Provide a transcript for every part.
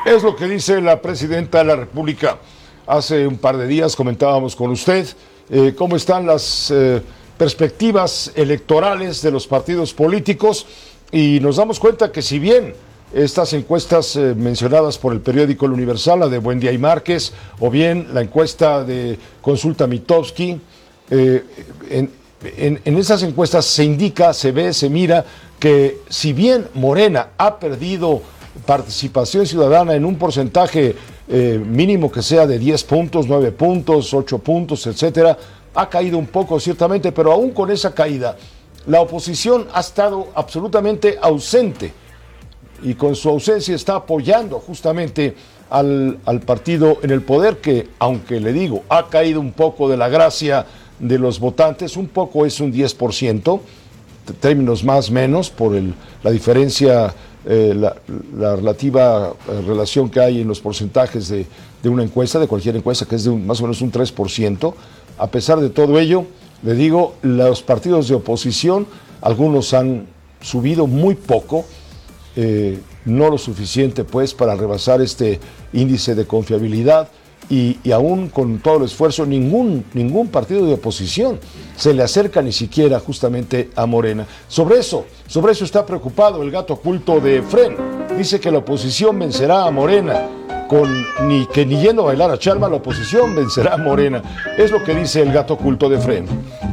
Es lo que dice la presidenta de la República. Hace un par de días comentábamos con usted cómo están las perspectivas electorales de los partidos políticos y nos damos cuenta que si bien estas encuestas mencionadas por el periódico El Universal, la de Buendía y Márquez, o bien la encuesta de Consulta Mitofsky, en esas encuestas se indica, se ve, se mira que si bien Morena ha perdido participación ciudadana en un porcentaje mínimo que sea de 10 puntos, 9 puntos, 8 puntos, etcétera, ha caído un poco ciertamente, pero aún con esa caída, la oposición ha estado absolutamente ausente y con su ausencia está apoyando justamente al partido en el poder que, aunque le digo, ha caído un poco de la gracia de los votantes, un poco es un 10%, términos más menos por la diferencia, la relativa relación que hay en los porcentajes de una encuesta, de cualquier encuesta, que es de más o menos un 3%. A pesar de todo ello, le digo, los partidos de oposición, algunos han subido muy poco, no lo suficiente pues para rebasar este índice de confiabilidad y aún con todo el esfuerzo ningún partido de oposición se le acerca ni siquiera justamente a Morena. Sobre eso está preocupado el gato oculto de Fren. Dice que la oposición vencerá a Morena, ni yendo a bailar a Chalma, la oposición vencerá a Morena. Es lo que dice el gato oculto de Fren.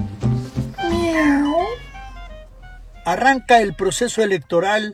Arranca el proceso electoral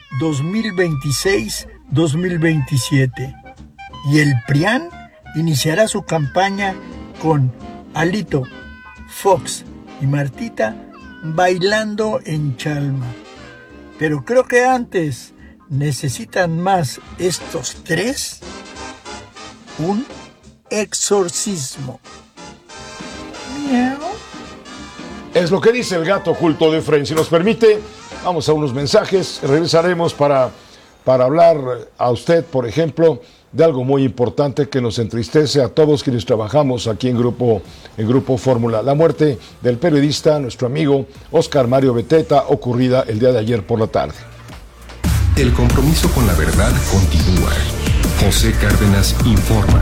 2026-2027 y el PRIAN iniciará su campaña con Alito, Fox y Martita bailando en Chalma. Pero creo que antes necesitan más estos tres, un exorcismo. Miau. Es lo que dice el gato oculto de Fren. Si nos permite, vamos a unos mensajes, regresaremos para hablar a usted, por ejemplo, de algo muy importante que nos entristece a todos quienes trabajamos aquí en Grupo Fórmula. La muerte del periodista, nuestro amigo Óscar Mario Beteta, ocurrida el día de ayer por la tarde. El compromiso con la verdad continúa. José Cárdenas informa.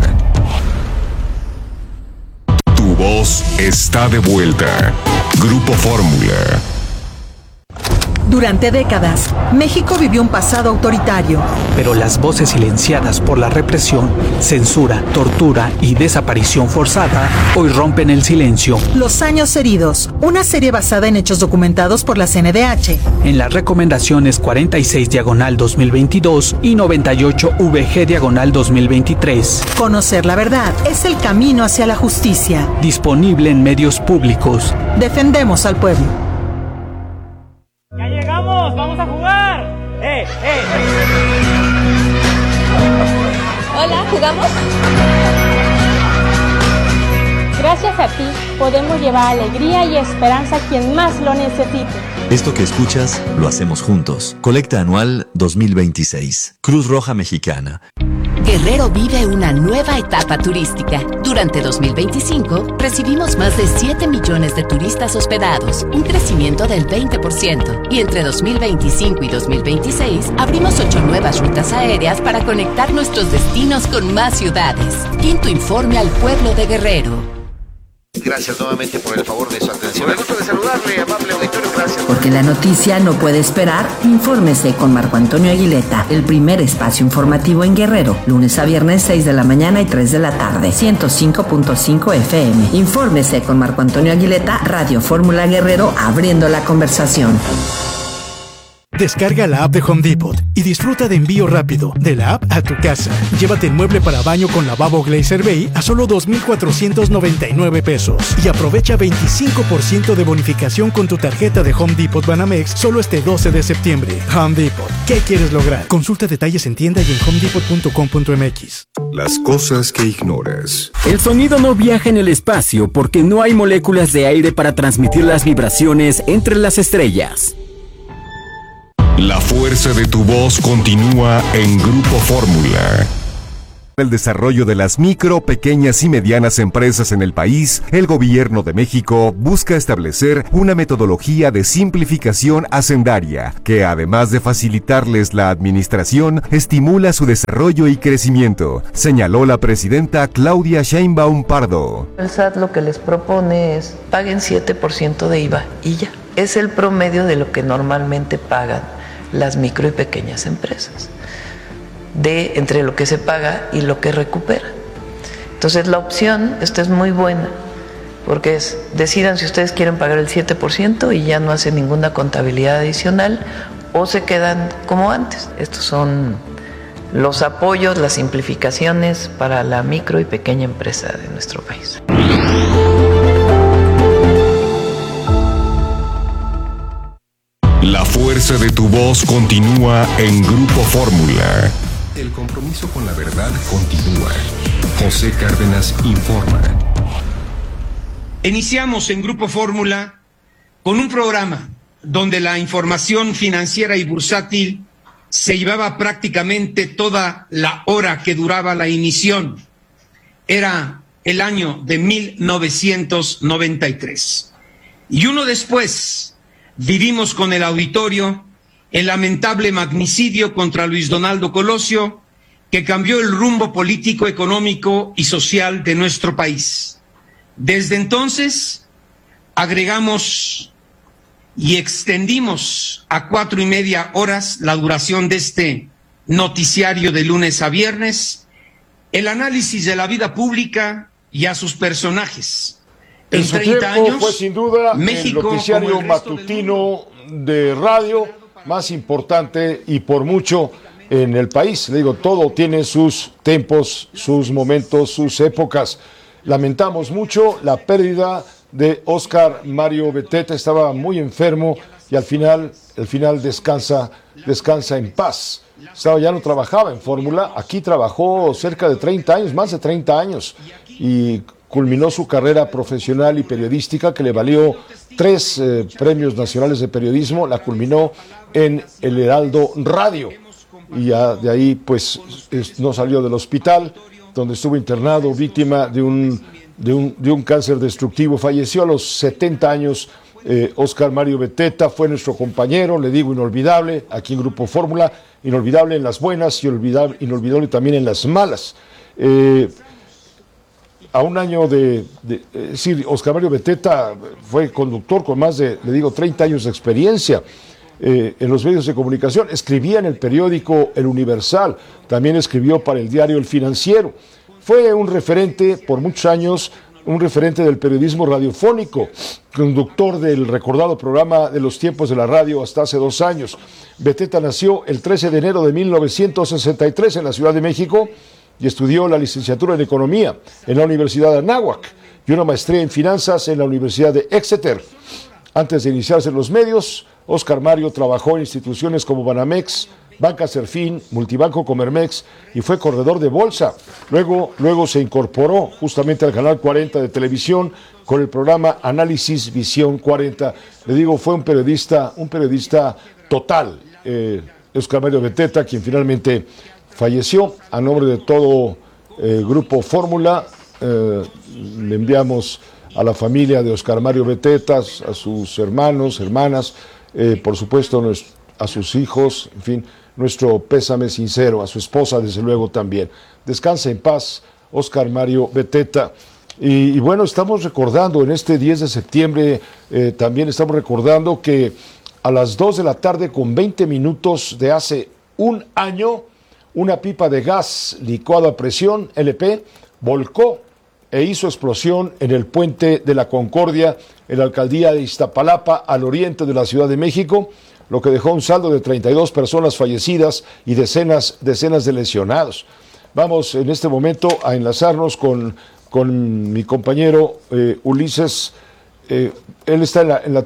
Tu voz está de vuelta. Grupo Fórmula. Durante décadas, México vivió un pasado autoritario. Pero las voces silenciadas por la represión, censura, tortura y desaparición forzada hoy rompen el silencio. Los años heridos, una serie basada en hechos documentados por la CNDH. En las recomendaciones 46/2022 y 98/VG/2023. Conocer la verdad es el camino hacia la justicia. Disponible en medios públicos. Defendemos al pueblo. ¡Ya llegamos! ¡Vamos a jugar! Hola, ¿jugamos? Gracias a ti podemos llevar alegría y esperanza a quien más lo necesite. Esto que escuchas lo hacemos juntos. Colecta anual 2026. Cruz Roja Mexicana. Guerrero vive una nueva etapa turística. Durante 2025 recibimos más de 7 millones de turistas hospedados, un crecimiento del 20%. Y entre 2025 y 2026 abrimos 8 nuevas rutas aéreas para conectar nuestros destinos con más ciudades. Quinto informe al pueblo de Guerrero. Gracias nuevamente por el favor de su atención. Me gusta de saludarle, amable auditorio, gracias. Porque la noticia no puede esperar, infórmese con Marco Antonio Aguileta, el primer espacio informativo en Guerrero, lunes a viernes 6 de la mañana y 3 de la tarde, 105.5 FM. Infórmese con Marco Antonio Aguileta, Radio Fórmula Guerrero, abriendo la conversación. Descarga la app de Home Depot y disfruta de envío rápido de la app a tu casa. Llévate el mueble para baño con lavabo Glazer Bay a solo $2,499 y aprovecha 25% de bonificación con tu tarjeta de Home Depot Banamex solo este 12 de septiembre. Home Depot, ¿qué quieres lograr? Consulta detalles en tienda y en homedepot.com.mx. Las cosas que ignoras. El sonido no viaja en el espacio porque no hay moléculas de aire para transmitir las vibraciones entre las estrellas. La fuerza de tu voz continúa en Grupo Fórmula. el desarrollo de las micro, pequeñas y medianas empresas en el país, el Gobierno de México busca establecer una metodología de simplificación hacendaria que, además de facilitarles la administración, estimula su desarrollo y crecimiento, señaló la presidenta Claudia Sheinbaum Pardo. El SAT lo que les propone es paguen 7% de IVA y ya. Es el promedio de lo que normalmente pagan las micro y pequeñas empresas, de entre lo que se paga y lo que recupera. Entonces la opción, esta es muy buena, porque es, decidan si ustedes quieren pagar el 7% y ya no hacen ninguna contabilidad adicional, o se quedan como antes. Estos son los apoyos, las simplificaciones para la micro y pequeña empresa de nuestro país. La fuerza de tu voz continúa en Grupo Fórmula. El compromiso con la verdad continúa. José Cárdenas informa. Iniciamos en Grupo Fórmula con un programa donde la información financiera y bursátil se llevaba prácticamente toda la hora que duraba la emisión. Era el año de 1993. Y uno después vivimos con el auditorio el lamentable magnicidio contra Luis Donaldo Colosio, que cambió el rumbo político, económico y social de nuestro país. Desde entonces, agregamos y extendimos a 4:30 horas la duración de este noticiario de lunes a viernes, el análisis de la vida pública y a sus personajes. En su 30 tiempo años, fue sin duda México, el noticiario matutino de radio más importante y por mucho en el país. Le digo, todo tiene sus tiempos, sus momentos, sus épocas. Lamentamos mucho la pérdida de Óscar Mario Beteta. Estaba muy enfermo y al final descansa en paz. Ya no trabajaba en Fórmula, aquí trabajó cerca de 30 años, más de 30 años, y culminó su carrera profesional y periodística que le valió 3 premios nacionales de periodismo. La culminó en el Heraldo Radio y ya de ahí pues no salió del hospital donde estuvo internado, víctima de un cáncer destructivo. Falleció a los 70 años. Óscar Mario Beteta fue nuestro compañero, le digo, inolvidable aquí en Grupo Fórmula, inolvidable en las buenas y inolvidable también en las malas. A un año sí, Óscar Mario Beteta fue conductor con más de, 30 años de experiencia en los medios de comunicación. Escribía en el periódico El Universal, también escribió para el diario El Financiero. Fue un referente por muchos años, un referente del periodismo radiofónico, conductor del recordado programa de los tiempos de la radio hasta hace 2 años. Beteta nació el 13 de enero de 1963 en la Ciudad de México y estudió la licenciatura en Economía en la Universidad de Anáhuac y una maestría en Finanzas en la Universidad de Exeter. Antes de iniciarse en los medios, Óscar Mario trabajó en instituciones como Banamex, Banca Serfín, Multibanco Comermex y fue corredor de bolsa. Luego se incorporó justamente al Canal 40 de televisión con el programa Análisis Visión 40. Le digo, fue un periodista total, Óscar Mario Beteta, quien finalmente falleció. A nombre de todo Grupo Fórmula, le enviamos a la familia de Óscar Mario Beteta, a sus hermanos, hermanas, por supuesto a sus hijos, en fin, nuestro pésame sincero, a su esposa desde luego también. Descansa en paz, Óscar Mario Beteta. Y bueno, estamos recordando en este 10 de septiembre, también estamos recordando que a las 2 de la tarde con 20 minutos de hace un año, una pipa de gas licuado a presión, LP, volcó e hizo explosión en el puente de la Concordia, en la alcaldía de Iztapalapa, al oriente de la Ciudad de México, lo que dejó un saldo de 32 personas fallecidas y decenas de lesionados. Vamos en este momento a enlazarnos con mi compañero Ulises. Él está en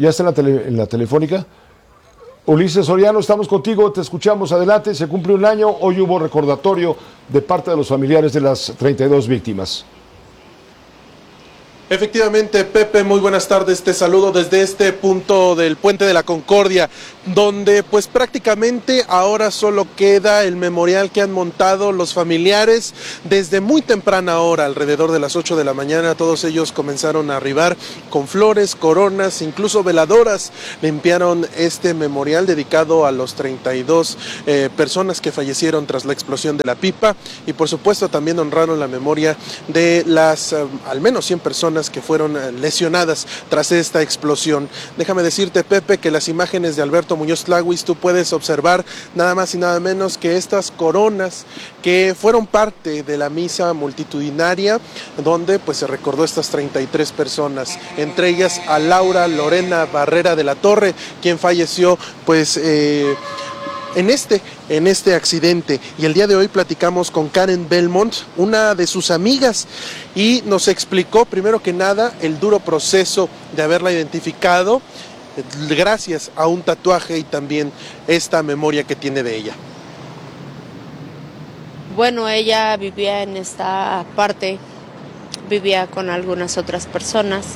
la telefónica. Ulises Soriano, estamos contigo, te escuchamos, adelante. Se cumple un año, hoy hubo recordatorio de parte de los familiares de las 32 víctimas. Efectivamente, Pepe, muy buenas tardes, te saludo desde este punto del Puente de la Concordia, donde pues prácticamente ahora solo queda el memorial que han montado los familiares desde muy temprana hora, alrededor de las 8 de la mañana. Todos ellos comenzaron a arribar con flores, coronas, incluso veladoras. Limpiaron este memorial dedicado a los 32 personas que fallecieron tras la explosión de la pipa, y por supuesto también honraron la memoria de las al menos 100 personas que fueron lesionadas tras esta explosión. Déjame decirte, Pepe, que las imágenes de Alberto Muñoz Tlahuis, tú puedes observar nada más y nada menos que estas coronas que fueron parte de la misa multitudinaria, donde pues se recordó estas 33 personas, entre ellas a Laura Lorena Barrera de la Torre, quien falleció pues en este accidente. Y el día de hoy platicamos con Karen Belmont, una de sus amigas, y nos explicó primero que nada el duro proceso de haberla identificado gracias a un tatuaje y también esta memoria que tiene de ella. Bueno, ella vivía en esta parte, vivía con algunas otras personas,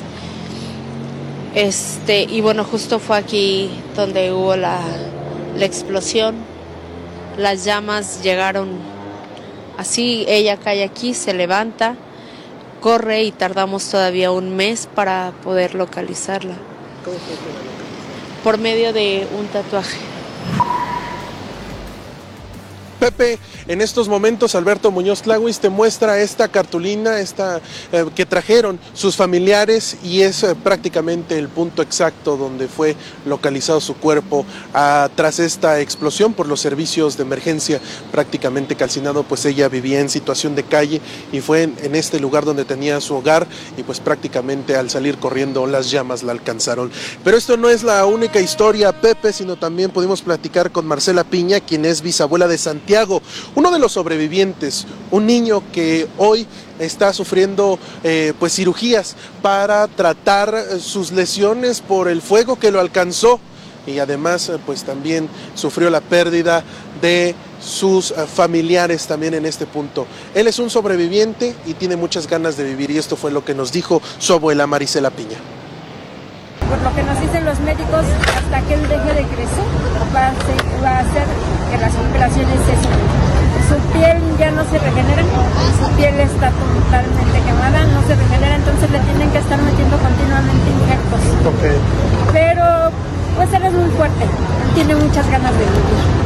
y bueno, justo fue aquí donde hubo la explosión. Las llamas llegaron así, ella cae aquí, se levanta, corre y tardamos todavía un mes para poder localizarla. ¿Cómo fue que la localizaron? Por medio de un tatuaje. Pepe, en estos momentos Alberto Muñoz Tlahuis te muestra esta cartulina que trajeron sus familiares, y es prácticamente el punto exacto donde fue localizado su cuerpo tras esta explosión por los servicios de emergencia, prácticamente calcinado, pues ella vivía en situación de calle y fue en este lugar donde tenía su hogar, y pues prácticamente al salir corriendo las llamas la alcanzaron. Pero esto no es la única historia, Pepe, sino también pudimos platicar con Marcela Piña, quien es bisabuela de Santiago, uno de los sobrevivientes, un niño que hoy está sufriendo pues cirugías para tratar sus lesiones por el fuego que lo alcanzó, y además pues también sufrió la pérdida de sus familiares también en este punto. Él es un sobreviviente y tiene muchas ganas de vivir, y esto fue lo que nos dijo su abuela Maricela Piña. Por lo que nos dicen los médicos, hasta que él deje de crecer, va a hacer que las operaciones su piel ya no se regenera, su piel está totalmente quemada, no se regenera, entonces le tienen que estar metiendo continuamente injertos. Okay. Pero pues él es muy fuerte, tiene muchas ganas de vivir.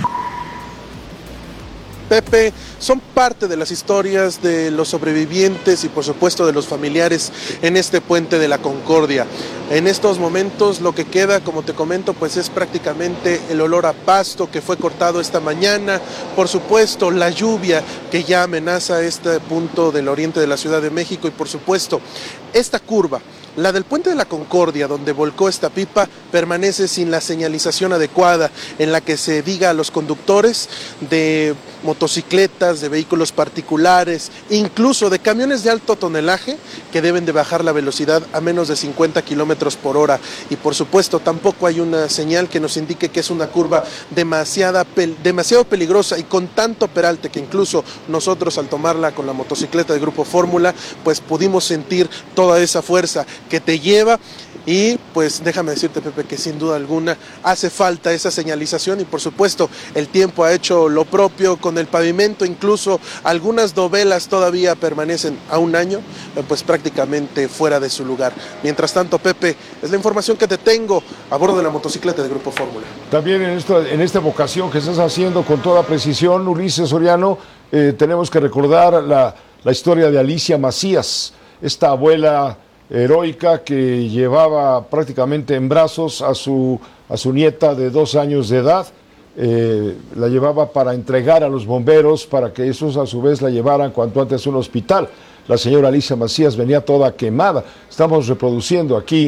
Pepe, son parte de las historias de los sobrevivientes y por supuesto de los familiares en este Puente de la Concordia. En estos momentos lo que queda, como te comento, pues es prácticamente el olor a pasto que fue cortado esta mañana, por supuesto la lluvia que ya amenaza este punto del oriente de la Ciudad de México, y por supuesto esta curva, la del Puente de la Concordia, donde volcó esta pipa, permanece sin la señalización adecuada en la que se diga a los conductores de motocicletas, de vehículos particulares, incluso de camiones de alto tonelaje, que deben de bajar la velocidad a menos de 50 kilómetros por hora. Y por supuesto tampoco hay una señal que nos indique que es una curva demasiado peligrosa y con tanto peralte que incluso nosotros al tomarla con la motocicleta de Grupo Fórmula, pues pudimos sentir toda esa fuerza que te lleva. Y pues déjame decirte, Pepe, que sin duda alguna hace falta esa señalización, y por supuesto el tiempo ha hecho lo propio con el pavimento, incluso algunas dovelas todavía permanecen a un año pues prácticamente fuera de su lugar. Mientras tanto, Pepe, es la información que te tengo a bordo de la motocicleta de Grupo Fórmula. También en esta vocación que estás haciendo con toda precisión, Ulises Soriano, tenemos que recordar la historia de Alicia Macías, esta abuela heroica que llevaba prácticamente en brazos a su nieta de 2 años de edad. La llevaba para entregar a los bomberos para que esos a su vez la llevaran cuanto antes a un hospital. La señora Alicia Macías venía toda quemada. Estamos reproduciendo aquí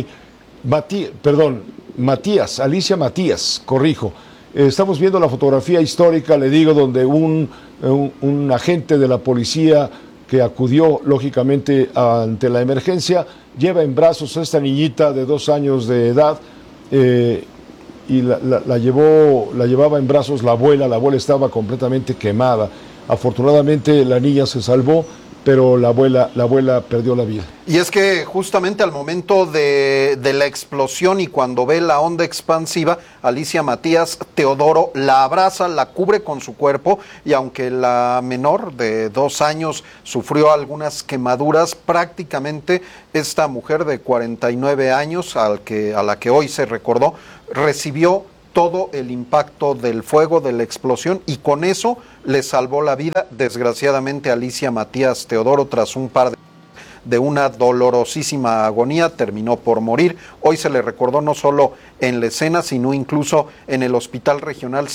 Alicia Matías, corrijo. Estamos viendo la fotografía histórica, le digo, donde un agente de la policía que acudió lógicamente ante la emergencia lleva en brazos a esta niñita de 2 años de edad, y la llevaba en brazos la abuela estaba completamente quemada. Afortunadamente la niña se salvó, pero la abuela perdió la vida. Y es que justamente al momento de la explosión y cuando ve la onda expansiva, Alicia Matías Teodoro la abraza, la cubre con su cuerpo, y aunque la menor de 2 años sufrió algunas quemaduras, prácticamente esta mujer de 49 años, a la que hoy se recordó, recibió todo el impacto del fuego, de la explosión, y con eso le salvó la vida, desgraciadamente, Alicia Matías Teodoro, tras un par de una dolorosísima agonía, terminó por morir. Hoy se le recordó no solo en la escena, sino incluso en el Hospital Regional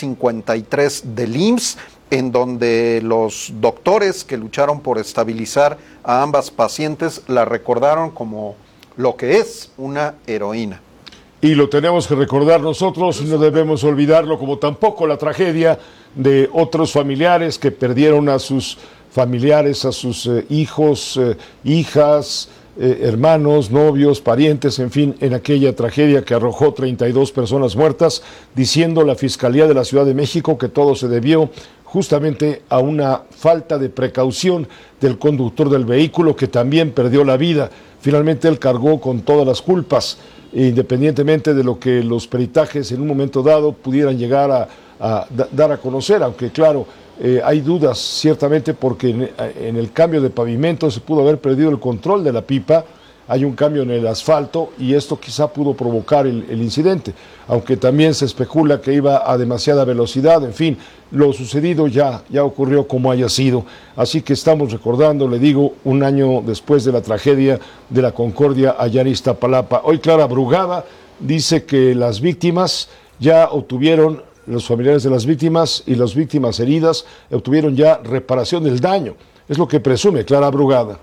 53 del IMSS, en donde los doctores que lucharon por estabilizar a ambas pacientes la recordaron como lo que es una heroína. Y lo tenemos que recordar nosotros, no debemos olvidarlo, como tampoco la tragedia de otros familiares que perdieron a sus familiares, a sus hijos, hijas, hermanos, novios, parientes, en fin, en aquella tragedia que arrojó 32 personas muertas, diciendo la Fiscalía de la Ciudad de México que todo se debió justamente a una falta de precaución del conductor del vehículo, que también perdió la vida. Finalmente él cargó con todas las culpas, independientemente de lo que los peritajes en un momento dado pudieran llegar a dar a conocer, aunque claro, hay dudas ciertamente, porque en el cambio de pavimento se pudo haber perdido el control de la pipa, hay un cambio en el asfalto y esto quizá pudo provocar el incidente, aunque también se especula que iba a demasiada velocidad. En fin, lo sucedido ya ocurrió como haya sido, así que estamos recordando, le digo, un año después de la tragedia de la Concordia allá en Iztapalapa. Hoy Clara Brugada dice que las víctimas ya obtuvieron, los familiares de las víctimas y las víctimas heridas obtuvieron ya reparación del daño, es lo que presume Clara Brugada.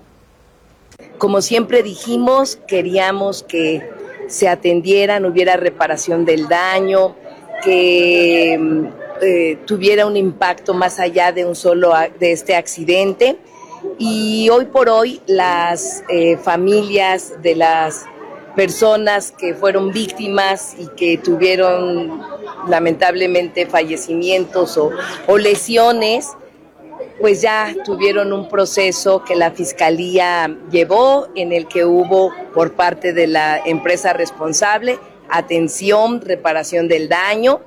Como siempre dijimos, queríamos que se atendieran, hubiera reparación del daño, que tuviera un impacto más allá de de este accidente. Y hoy por hoy las familias de las personas que fueron víctimas y que tuvieron lamentablemente fallecimientos o lesiones, pues ya tuvieron un proceso que la Fiscalía llevó, en el que hubo por parte de la empresa responsable atención, reparación del daño.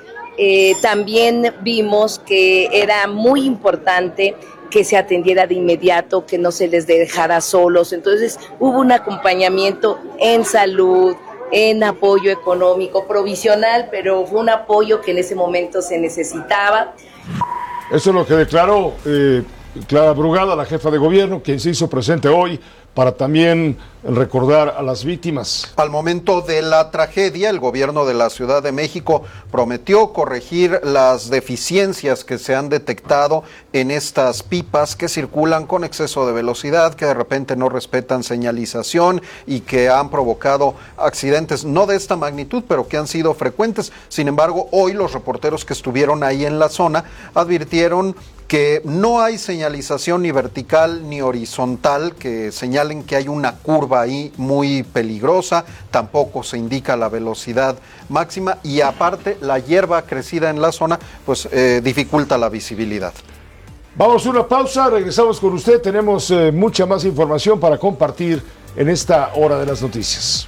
También vimos que era muy importante que se atendiera de inmediato, que no se les dejara solos. Entonces hubo un acompañamiento en salud, en apoyo económico, provisional, pero fue un apoyo que en ese momento se necesitaba. Eso es lo que declaró Clara Brugada, la jefa de gobierno, quien se hizo presente hoy para también recordar a las víctimas. Al momento de la tragedia, el gobierno de la Ciudad de México prometió corregir las deficiencias que se han detectado en estas pipas que circulan con exceso de velocidad, que de repente no respetan señalización y que han provocado accidentes no de esta magnitud, pero que han sido frecuentes. Sin embargo, hoy los reporteros que estuvieron ahí en la zona advirtieron que no hay señalización ni vertical ni horizontal que señalen que hay una curva ahí muy peligrosa, tampoco se indica la velocidad máxima y aparte la hierba crecida en la zona pues dificulta la visibilidad. Vamos a una pausa, regresamos con usted, tenemos mucha más información para compartir en esta hora de las noticias.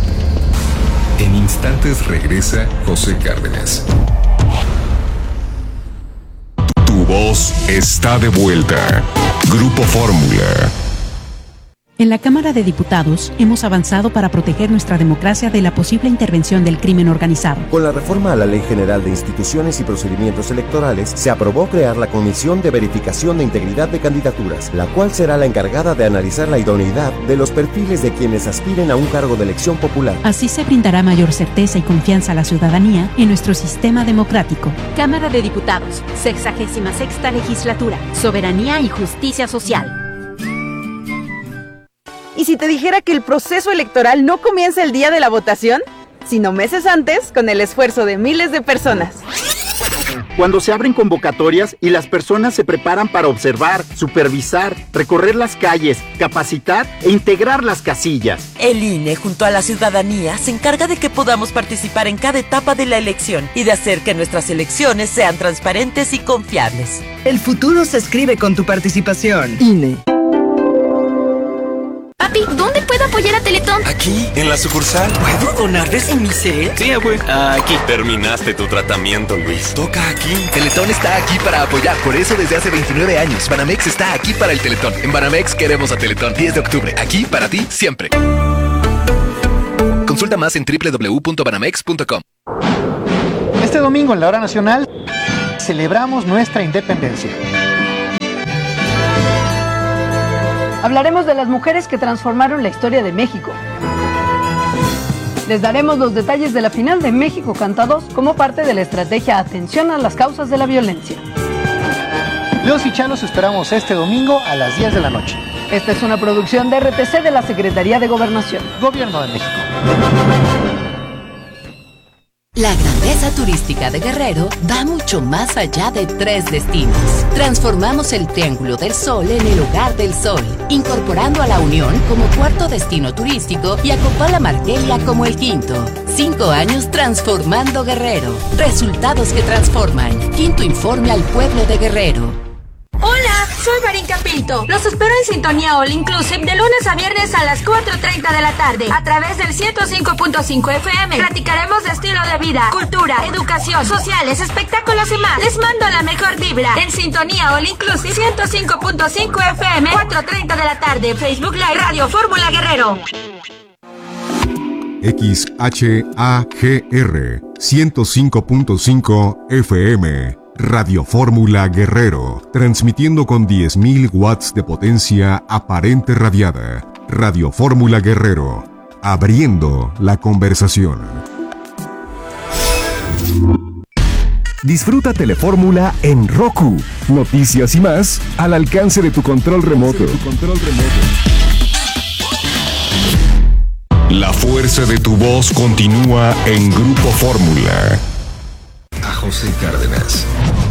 En instantes regresa José Cárdenas. Tu voz está de vuelta. Grupo Fórmula. En la Cámara de Diputados hemos avanzado para proteger nuestra democracia de la posible intervención del crimen organizado. Con la reforma a la Ley General de Instituciones y Procedimientos Electorales, se aprobó crear la Comisión de Verificación de Integridad de Candidaturas, la cual será la encargada de analizar la idoneidad de los perfiles de quienes aspiren a un cargo de elección popular. Así se brindará mayor certeza y confianza a la ciudadanía en nuestro sistema democrático. Cámara de Diputados, 66ª Legislatura, Soberanía y Justicia Social. ¿Y si te dijera que el proceso electoral no comienza el día de la votación, sino meses antes, con el esfuerzo de miles de personas? Cuando se abren convocatorias y las personas se preparan para observar, supervisar, recorrer las calles, capacitar e integrar las casillas. El INE, junto a la ciudadanía, se encarga de que podamos participar en cada etapa de la elección y de hacer que nuestras elecciones sean transparentes y confiables. El futuro se escribe con tu participación. INE. Teletón? Aquí, en la sucursal. ¿Puedo donarles en mi set? Sí, abue. Aquí. Terminaste tu tratamiento, Luis. Toca aquí. Teletón está aquí para apoyar. Por eso desde hace 29 años, Banamex está aquí para el Teletón. En Banamex queremos a Teletón. 10 de octubre. Aquí para ti, siempre. Consulta más en www.banamex.com. Este domingo en la Hora Nacional celebramos nuestra independencia. Hablaremos de las mujeres que transformaron la historia de México. Les daremos los detalles de la final de México Canta 2 como parte de la estrategia Atención a las causas de la violencia. Los y Chalos esperamos este domingo a las 10 de la noche. Esta es una producción de RTC de la Secretaría de Gobernación. Gobierno de México. La grandeza turística de Guerrero va mucho más allá de 3 destinos. Transformamos el Triángulo del Sol en el Hogar del Sol, incorporando a La Unión como cuarto destino turístico y a Copala Margelia como el quinto. 5 años transformando Guerrero. Resultados que transforman. Quinto informe al pueblo de Guerrero. Hola, soy Marín Pinto. Los espero en Sintonía All Inclusive de lunes a viernes a las 4:30 de la tarde a través del 105.5 FM. Platicaremos de estilo de vida, cultura, educación, sociales, espectáculos y más. Les mando la mejor vibra en Sintonía All Inclusive 105.5 FM, 4:30 de la tarde. Facebook Live Radio Fórmula Guerrero. XHAGR 105.5 FM Radio Fórmula Guerrero, transmitiendo con 10.000 watts de potencia aparente radiada. Radio Fórmula Guerrero, abriendo la conversación. Disfruta Telefórmula en Roku. Noticias y más al alcance de tu control remoto. La fuerza de tu voz continúa en Grupo Fórmula. A José Cárdenas.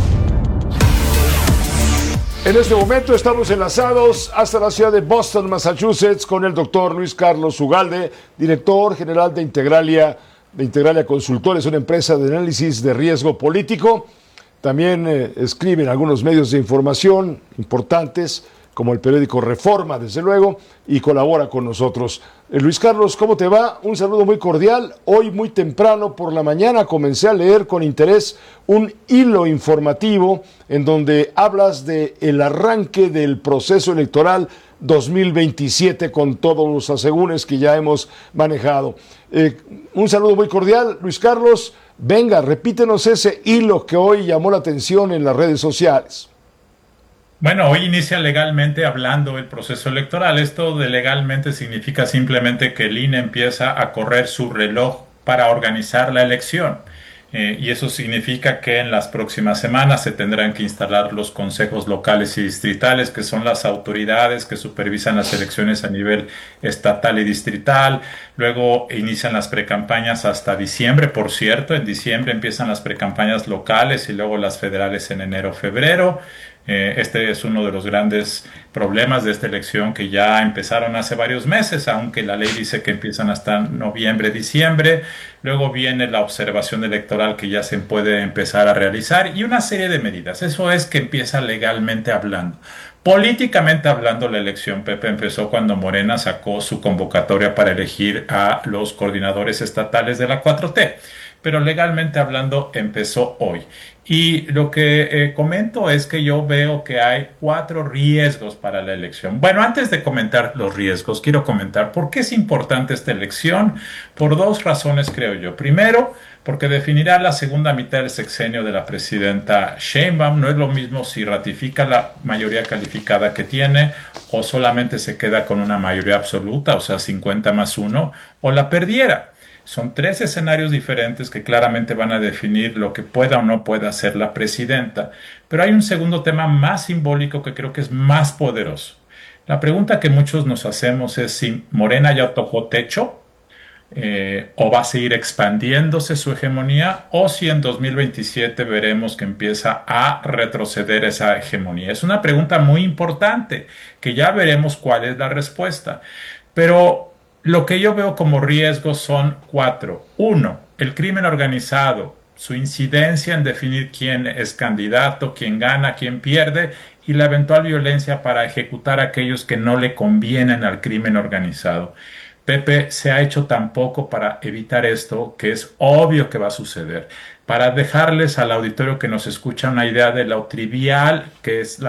En este momento estamos enlazados hasta la ciudad de Boston, Massachusetts, con el doctor Luis Carlos Ugalde, director general de Integralia Consultores, una empresa de análisis de riesgo político. También escribe en algunos medios de información importantes, como el periódico Reforma, desde luego, y colabora con nosotros. Luis Carlos, ¿cómo te va? Un saludo muy cordial. Hoy muy temprano por la mañana comencé a leer con interés un hilo informativo en donde hablas de el arranque del proceso electoral 2027 con todos los asegúnes que ya hemos manejado. Un saludo muy cordial, Luis Carlos. Venga, repítenos ese hilo que hoy llamó la atención en las redes sociales. Bueno, hoy inicia legalmente hablando el proceso electoral. Esto de legalmente significa simplemente que el INE empieza a correr su reloj para organizar la elección. Y eso significa que en las próximas semanas se tendrán que instalar los consejos locales y distritales, que son las autoridades que supervisan las elecciones a nivel estatal y distrital. Luego inician las precampañas hasta diciembre, por cierto. En diciembre empiezan las precampañas locales y luego las federales en enero-febrero. Este es uno de los grandes problemas de esta elección, que ya empezaron hace varios meses, aunque la ley dice que empiezan hasta noviembre, diciembre. Luego viene la observación electoral, que ya se puede empezar a realizar, y una serie de medidas. Eso es que empieza legalmente hablando. Políticamente hablando, la elección, Pepe, empezó cuando Morena sacó su convocatoria para elegir a los coordinadores estatales de la 4T. Pero legalmente hablando empezó hoy. Y lo que comento es que yo veo que hay 4 riesgos para la elección. Bueno, antes de comentar los riesgos, quiero comentar por qué es importante esta elección. Por 2 razones, creo yo. Primero, porque definirá la segunda mitad del sexenio de la presidenta Sheinbaum. No es lo mismo si ratifica la mayoría calificada que tiene o solamente se queda con una mayoría absoluta, o sea, 50+1, o la perdiera. Son 3 escenarios diferentes que claramente van a definir lo que pueda o no pueda hacer la presidenta. Pero hay un segundo tema más simbólico que creo que es más poderoso. La pregunta que muchos nos hacemos es si Morena ya tocó techo, o va a seguir expandiéndose su hegemonía, o si en 2027 veremos que empieza a retroceder esa hegemonía. Es una pregunta muy importante, que ya veremos cuál es la respuesta. Pero lo que yo veo como riesgos son 4. 1, el crimen organizado, su incidencia en definir quién es candidato, quién gana, quién pierde, y la eventual violencia para ejecutar a aquellos que no le convienen al crimen organizado. Pepe, se ha hecho tan poco para evitar esto, que es obvio que va a suceder. Para dejarles al auditorio que nos escucha una idea de lo trivial que es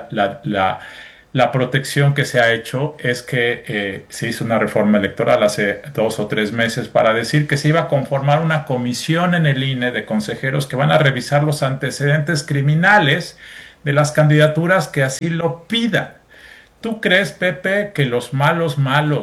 la protección que se ha hecho, es que se hizo una reforma electoral hace 2 o 3 meses para decir que se iba a conformar una comisión en el INE de consejeros que van a revisar los antecedentes criminales de las candidaturas que así lo pidan. ¿Tú crees, Pepe, que los malos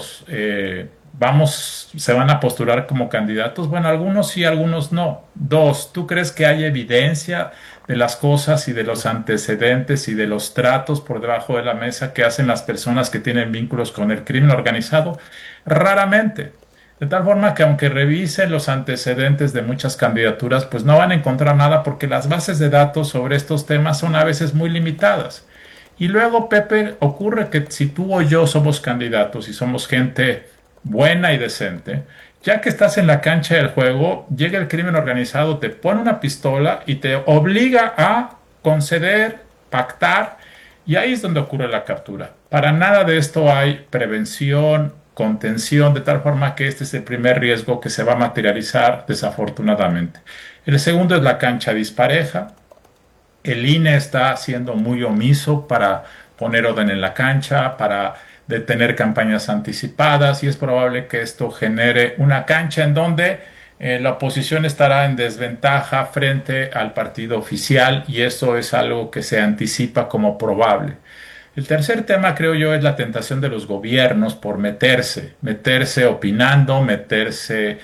se van a postular como candidatos? Bueno, algunos sí, algunos no. 2, ¿tú crees que hay evidencia de las cosas y de los antecedentes y de los tratos por debajo de la mesa que hacen las personas que tienen vínculos con el crimen organizado? Raramente. De tal forma que aunque revisen los antecedentes de muchas candidaturas, pues no van a encontrar nada porque las bases de datos sobre estos temas son a veces muy limitadas. Y luego, Pepe, ocurre que si tú o yo somos candidatos y somos gente buena y decente, ya que estás en la cancha del juego, llega el crimen organizado, te pone una pistola y te obliga a conceder, pactar, y ahí es donde ocurre la captura. Para nada de esto hay prevención, contención, de tal forma que este es el primer riesgo que se va a materializar desafortunadamente. El segundo es la cancha dispareja. El INE está siendo muy omiso para poner orden en la cancha, para detener campañas anticipadas, y es probable que esto genere una cancha en donde la oposición estará en desventaja frente al partido oficial, y eso es algo que se anticipa como probable. El tercer tema, creo yo, es la tentación de los gobiernos por meterse opinando, meterse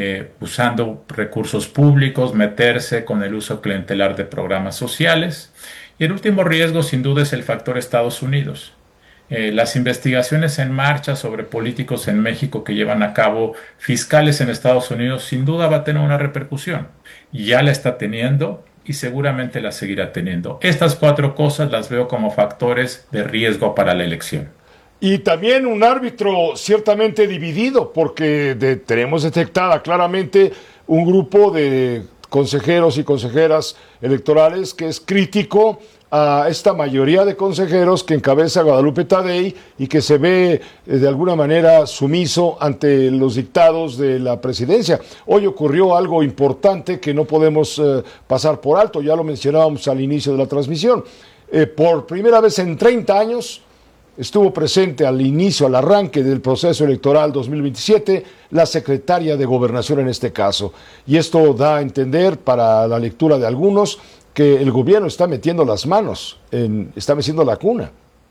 usando recursos públicos, meterse con el uso clientelar de programas sociales. Y el último riesgo, sin duda, es el factor Estados Unidos. Las investigaciones en marcha sobre políticos en México que llevan a cabo fiscales en Estados Unidos, sin duda va a tener una repercusión. Ya la está teniendo y seguramente la seguirá teniendo. Estas 4 cosas las veo como factores de riesgo para la elección. Y también un árbitro ciertamente dividido, porque tenemos detectada claramente un grupo de consejeros y consejeras electorales que es crítico a esta mayoría de consejeros que encabeza Guadalupe Tadei y que se ve de alguna manera sumiso ante los dictados de la presidencia. Hoy ocurrió algo importante que no podemos pasar por alto, ya lo mencionábamos al inicio de la transmisión. Por primera vez en 30 años estuvo presente al inicio, al arranque del proceso electoral 2027, la secretaria de Gobernación en este caso. Y esto da a entender, para la lectura de algunos, que el gobierno está metiendo las manos, está meciendo la cuna.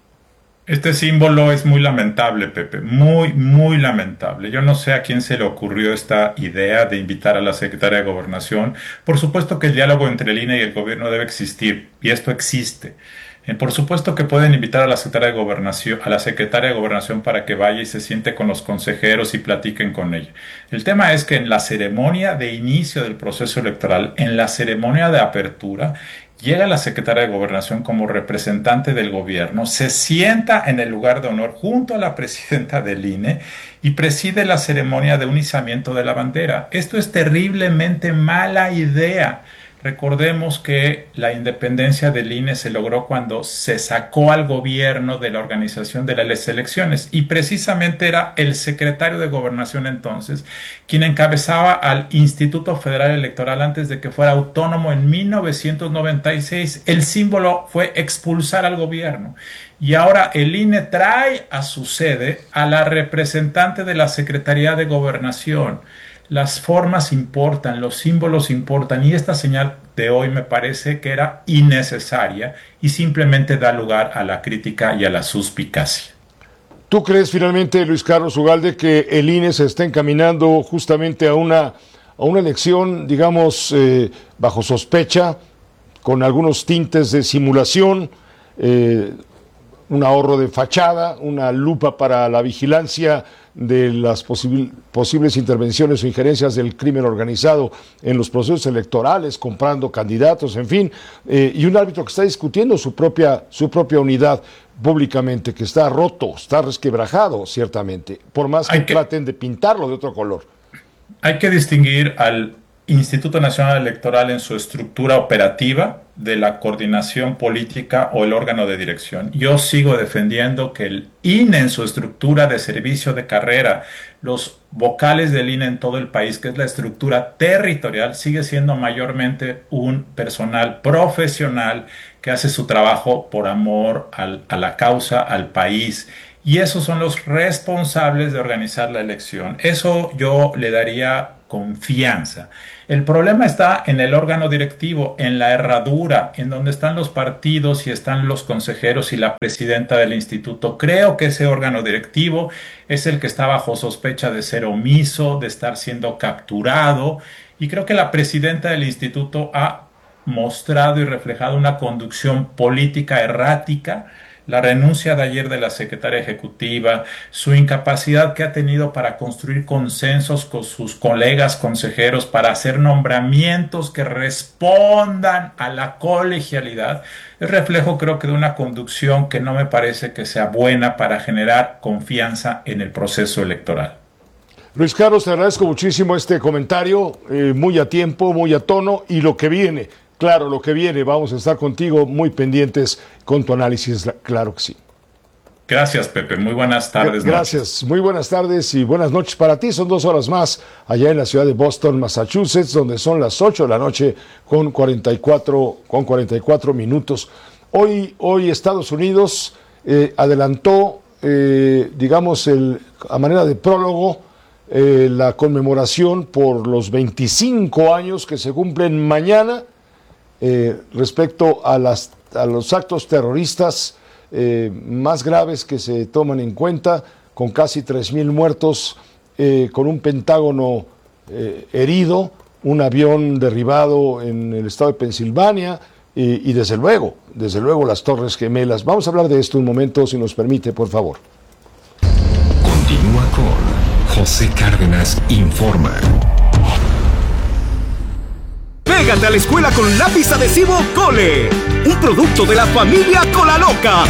Este símbolo es muy lamentable, Pepe, muy, muy lamentable. Yo no sé a quién se le ocurrió esta idea de invitar a la secretaria de Gobernación. Por supuesto que el diálogo entre el INE y el gobierno debe existir, y esto existe. Por supuesto que pueden invitar a la secretaria de Gobernación para que vaya y se siente con los consejeros y platiquen con ella. El tema es que en la ceremonia de inicio del proceso electoral, en la ceremonia de apertura, llega la secretaria de Gobernación como representante del gobierno, se sienta en el lugar de honor junto a la presidenta del INE y preside la ceremonia de un izamiento de la bandera. Esto es terriblemente mala idea. Recordemos que la independencia del INE se logró cuando se sacó al gobierno de la organización de las elecciones, y precisamente era el secretario de Gobernación entonces quien encabezaba al Instituto Federal Electoral antes de que fuera autónomo en 1996. El símbolo fue expulsar al gobierno, y ahora el INE trae a su sede a la representante de la Secretaría de Gobernación. Las formas importan, los símbolos importan, y esta señal de hoy me parece que era innecesaria y simplemente da lugar a la crítica y a la suspicacia. ¿Tú crees finalmente, Luis Carlos Ugalde, que el INE se está encaminando justamente a una elección, digamos, bajo sospecha, con algunos tintes de simulación, un ahorro de fachada, una lupa para la vigilancia de las posibles intervenciones o injerencias del crimen organizado en los procesos electorales, comprando candidatos, en fin, y un árbitro que está discutiendo su propia unidad públicamente, que está roto, está resquebrajado, ciertamente, por más que traten de pintarlo de otro color? Hay que distinguir al Instituto Nacional Electoral en su estructura operativa de la coordinación política o el órgano de dirección. Yo sigo defendiendo que el INE en su estructura de servicio de carrera, los vocales del INE en todo el país, que es la estructura territorial, sigue siendo mayormente un personal profesional que hace su trabajo por amor a la causa, al país. Y esos son los responsables de organizar la elección. Eso yo le daría confianza. El problema está en el órgano directivo, en la herradura, en donde están los partidos y están los consejeros y la presidenta del instituto. Creo que ese órgano directivo es el que está bajo sospecha de ser omiso, de estar siendo capturado, y creo que la presidenta del instituto ha mostrado y reflejado una conducción política errática. La renuncia de ayer de la secretaria ejecutiva, su incapacidad que ha tenido para construir consensos con sus colegas consejeros, para hacer nombramientos que respondan a la colegialidad, es reflejo, creo que, de una conducción que no me parece que sea buena para generar confianza en el proceso electoral. Luis Carlos, te agradezco muchísimo este comentario, muy a tiempo, muy a tono, y lo que viene. Claro, lo que viene, vamos a estar contigo muy pendientes con tu análisis, claro que sí. Gracias, Pepe, muy buenas tardes. Gracias, muy buenas tardes y buenas noches para ti. Son 2 horas más allá en la ciudad de Boston, Massachusetts, donde son las 8 de la noche con 44 minutos. Hoy Estados Unidos adelantó, digamos, a manera de prólogo, la conmemoración por los 25 años que se cumplen mañana respecto a los actos terroristas más graves que se toman en cuenta, con casi 3,000 muertos, con un Pentágono herido, un avión derribado en el estado de Pensilvania y desde luego las Torres Gemelas. Vamos a hablar de esto un momento, si nos permite, por favor. Continúa con José Cárdenas Informa. Pégate a la escuela con lápiz adhesivo Cole, un producto de la familia Colaloca.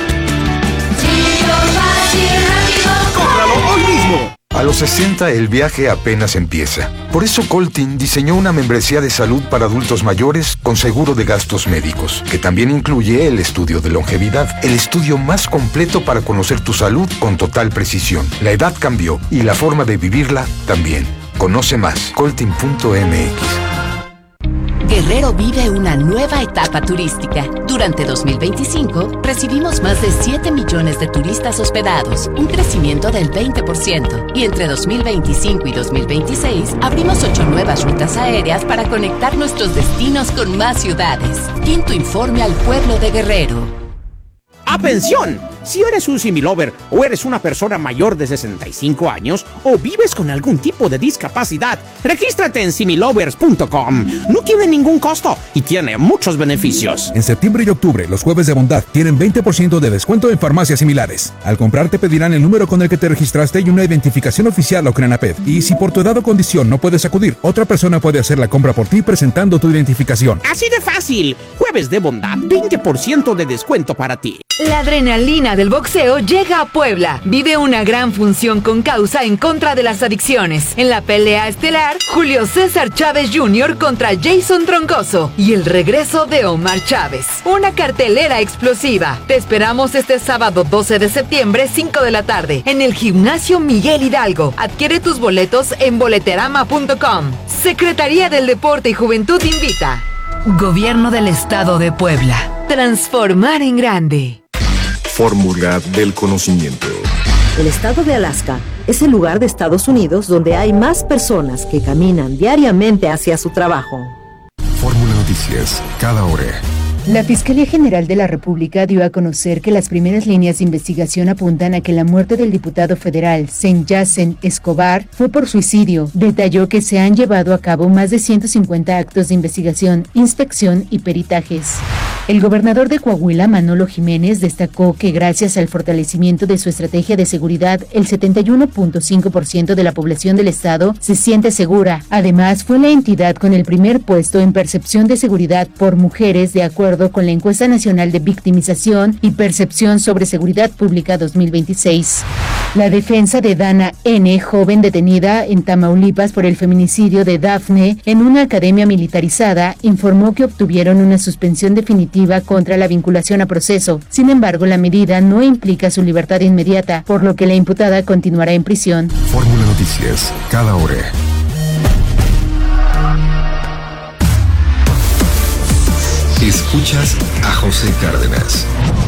¡Cómpralo hoy mismo! A los 60 el viaje apenas empieza. Por eso Coltin diseñó una membresía de salud para adultos mayores con seguro de gastos médicos, que también incluye el estudio de longevidad, el estudio más completo para conocer tu salud con total precisión. La edad cambió y la forma de vivirla también. Conoce más, coltin.mx. Guerrero vive una nueva etapa turística. Durante 2025, recibimos más de 7 millones de turistas hospedados, un crecimiento del 20%. Y entre 2025 y 2026, abrimos 8 nuevas rutas aéreas para conectar nuestros destinos con más ciudades. Quinto informe al pueblo de Guerrero. ¡Atención! Si eres un similover o eres una persona mayor de 65 años o vives con algún tipo de discapacidad, regístrate en similovers.com. No tiene ningún costo y tiene muchos beneficios. En septiembre y octubre, los jueves de bondad tienen 20% de descuento en farmacias similares. Al comprar te pedirán el número con el que te registraste y una identificación oficial o CRENAPED. Y si por tu edad o condición no puedes acudir, otra persona puede hacer la compra por ti presentando tu identificación. Así de fácil. Jueves de bondad, 20% de descuento para ti. La adrenalina del boxeo llega a Puebla. Vive una gran función con causa en contra de las adicciones. En la pelea estelar, Julio César Chávez Jr. contra Jason Troncoso y el regreso de Omar Chávez. Una cartelera explosiva. Te esperamos este sábado 12 de septiembre, 5 de la tarde, en el Gimnasio Miguel Hidalgo. Adquiere tus boletos en boleterama.com. Secretaría del Deporte y Juventud invita. Gobierno del Estado de Puebla. Transformar en grande. Fórmula del conocimiento. El estado de Alaska es el lugar de Estados Unidos donde hay más personas que caminan diariamente hacia su trabajo. Fórmula Noticias, cada hora. La Fiscalía General de la República dio a conocer que las primeras líneas de investigación apuntan a que la muerte del diputado federal Senyacen Escobar fue por suicidio. Detalló que se han llevado a cabo más de 150 actos de investigación, inspección y peritajes. El gobernador de Coahuila, Manolo Jiménez, destacó que gracias al fortalecimiento de su estrategia de seguridad, el 71.5% de la población del estado se siente segura. Además, fue la entidad con el primer puesto en percepción de seguridad por mujeres, de acuerdo con la Encuesta Nacional de Victimización y Percepción sobre Seguridad Pública 2026. La defensa de Dana N., joven detenida en Tamaulipas por el feminicidio de Dafne en una academia militarizada, informó que obtuvieron una suspensión definitiva contra la vinculación a proceso. Sin embargo, la medida no implica su libertad inmediata, por lo que la imputada continuará en prisión. Fórmula Noticias, cada hora. Escuchas a José Cárdenas.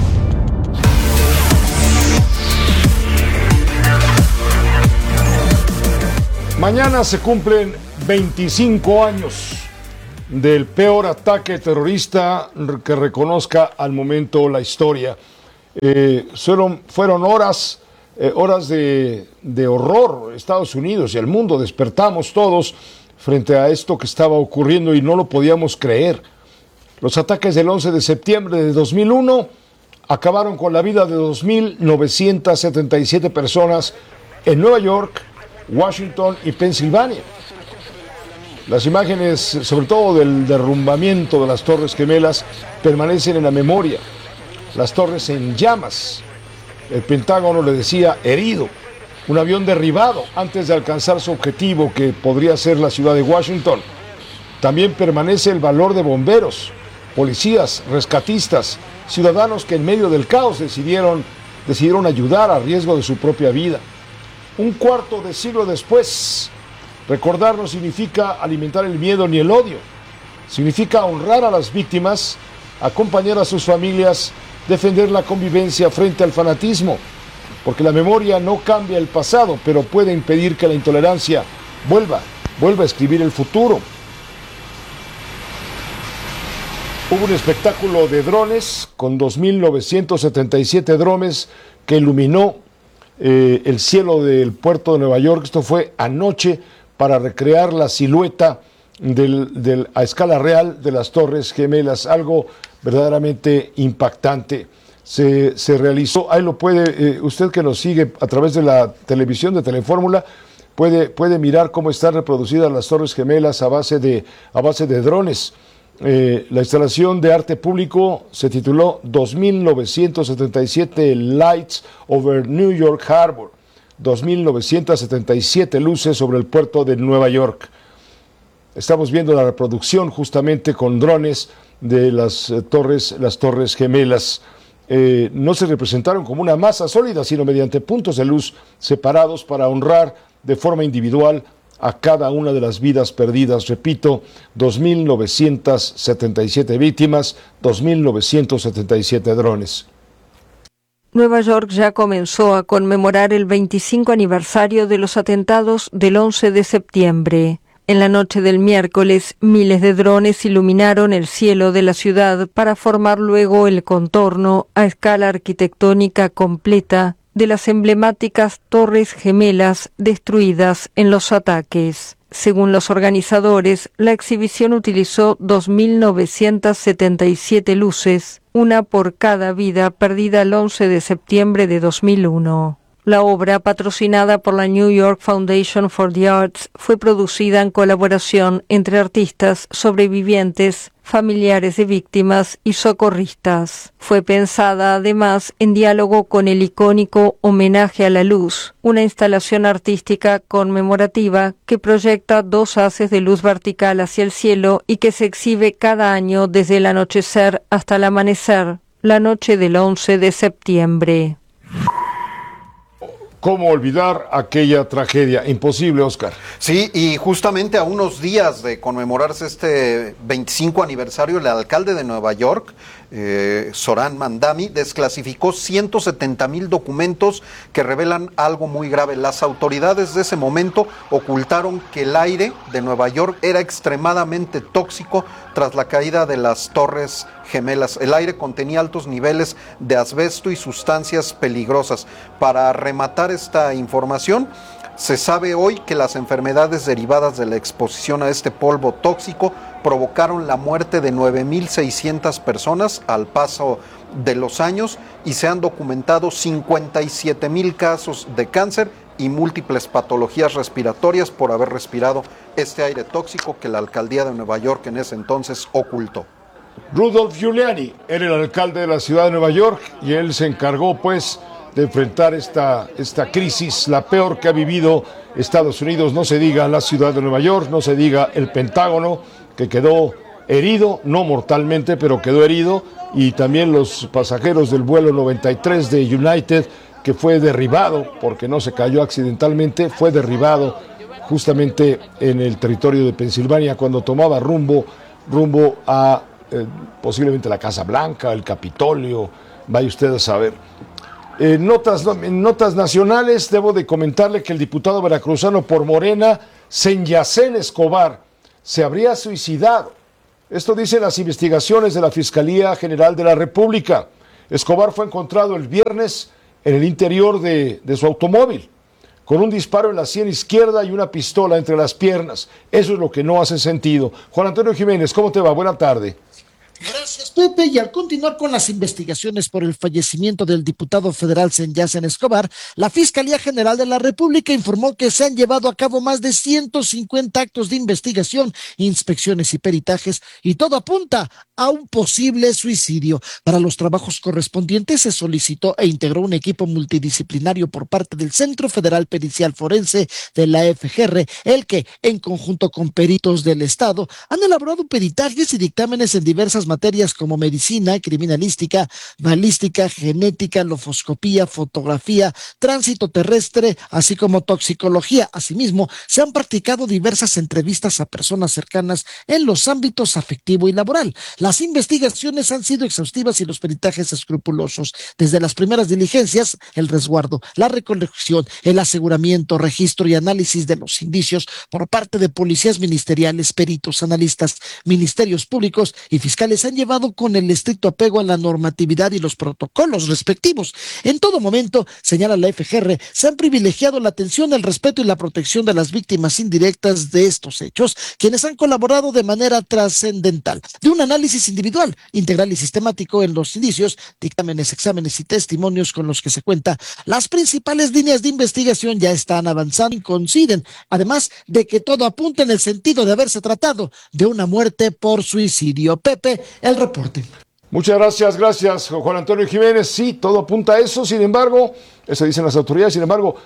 Mañana se cumplen 25 años del peor ataque terrorista que reconozca al momento la historia. Fueron horas de horror. Estados Unidos y el mundo despertamos todos frente a esto que estaba ocurriendo y no lo podíamos creer. Los ataques del 11 de septiembre de 2001 acabaron con la vida de 2.977 personas en Nueva York, Washington y Pensilvania. Las imágenes, sobre todo del derrumbamiento de las Torres Gemelas, permanecen en la memoria. Las torres en llamas. El Pentágono le decía herido. Un avión derribado antes de alcanzar su objetivo, que podría ser la ciudad de Washington. También permanece el valor de bomberos, policías, rescatistas, ciudadanos que en medio del caos decidieron ayudar a riesgo de su propia vida. Un cuarto de siglo después, recordar no significa alimentar el miedo ni el odio. Significa honrar a las víctimas, acompañar a sus familias, defender la convivencia frente al fanatismo. Porque la memoria no cambia el pasado, pero puede impedir que la intolerancia vuelva a escribir el futuro. Hubo un espectáculo de drones con 2.977 drones que iluminó el cielo del puerto de Nueva York. Esto fue anoche para recrear la silueta a escala real de las Torres Gemelas, algo verdaderamente impactante. Se realizó, ahí lo puede, usted que nos sigue a través de la televisión de Telefórmula, puede mirar cómo están reproducidas las Torres Gemelas a base de drones. La instalación de arte público se tituló 2.977 Lights over New York Harbor, 2.977 luces sobre el puerto de Nueva York. Estamos viendo la reproducción justamente con drones de las Torres Gemelas. No se representaron como una masa sólida, sino mediante puntos de luz separados para honrar de forma individual a cada una de las vidas perdidas. Repito, 2.977 víctimas, 2.977 drones. Nueva York ya comenzó a conmemorar el 25 aniversario de los atentados del 11 de septiembre. En la noche del miércoles, miles de drones iluminaron el cielo de la ciudad para formar luego el contorno a escala arquitectónica completa de las emblemáticas Torres Gemelas destruidas en los ataques. Según los organizadores, la exhibición utilizó 2.977 luces, una por cada vida perdida el 11 de septiembre de 2001. La obra, patrocinada por la New York Foundation for the Arts, fue producida en colaboración entre artistas, sobrevivientes, familiares de víctimas y socorristas. Fue pensada además en diálogo con el icónico Homenaje a la Luz, una instalación artística conmemorativa que proyecta 2 haces de luz vertical hacia el cielo y que se exhibe cada año desde el anochecer hasta el amanecer, la noche del 11 de septiembre. ¿Cómo olvidar aquella tragedia? Imposible, Oscar. Sí, y justamente a unos días de conmemorarse este 25 aniversario, el alcalde de Nueva York, Zohran Mamdani, desclasificó 170,000 documentos que revelan algo muy grave. Las autoridades de ese momento ocultaron que el aire de Nueva York era extremadamente tóxico tras la caída de las Torres Gemelas. El aire contenía altos niveles de asbesto y sustancias peligrosas. Para rematar esta información, se sabe hoy que las enfermedades derivadas de la exposición a este polvo tóxico provocaron la muerte de 9.600 personas al paso de los años y se han documentado 57,000 casos de cáncer y múltiples patologías respiratorias por haber respirado este aire tóxico que la alcaldía de Nueva York en ese entonces ocultó. Rudolph Giuliani era el alcalde de la ciudad de Nueva York y él se encargó pues de enfrentar esta crisis, la peor que ha vivido Estados Unidos, no se diga la ciudad de Nueva York, no se diga el Pentágono, que quedó herido, no mortalmente, pero quedó herido, y también los pasajeros del vuelo 93 de United, que fue derribado, porque no se cayó accidentalmente, fue derribado justamente en el territorio de Pensilvania cuando tomaba rumbo a posiblemente la Casa Blanca, el Capitolio, vaya usted a saber. En notas nacionales debo de comentarle que el diputado veracruzano por Morena, Senyacén Escobar, se habría suicidado. Esto dicen las investigaciones de la Fiscalía General de la República. Escobar fue encontrado el viernes en el interior de su automóvil, con un disparo en la sien izquierda y una pistola entre las piernas. Eso es lo que no hace sentido. Juan Antonio Jiménez, ¿cómo te va? Buena tarde. Gracias, Pepe. Y al continuar con las investigaciones por el fallecimiento del diputado federal Senyacén Escobar, la Fiscalía General de la República informó que se han llevado a cabo más de 150 actos de investigación, inspecciones y peritajes, y todo apunta a un posible suicidio. Para los trabajos correspondientes se solicitó e integró un equipo multidisciplinario por parte del Centro Federal Pericial Forense de la FGR, el que, en conjunto con peritos del Estado, han elaborado peritajes y dictámenes en diversas materias como medicina, criminalística, balística, genética, lofoscopía, fotografía, tránsito terrestre, así como toxicología. Asimismo, se han practicado diversas entrevistas a personas cercanas en los ámbitos afectivo y laboral. Las investigaciones han sido exhaustivas y los peritajes escrupulosos. Desde las primeras diligencias, el resguardo, la recolección, el aseguramiento, registro y análisis de los indicios por parte de policías ministeriales, peritos, analistas, ministerios públicos y fiscales han llevado con el estricto apego a la normatividad y los protocolos respectivos. En todo momento, señala la FGR, se han privilegiado la atención, el respeto y la protección de las víctimas indirectas de estos hechos, quienes han colaborado de manera trascendental. De un análisis individual, integral y sistemático en los indicios, dictámenes, exámenes y testimonios con los que se cuenta, las principales líneas de investigación ya están avanzando y coinciden, además de que todo apunta en el sentido de haberse tratado de una muerte por suicidio. Pepe, el reporte. Muchas gracias Juan Antonio Jiménez. Sí, todo apunta a eso, sin embargo, eso dicen las autoridades, sin embargo,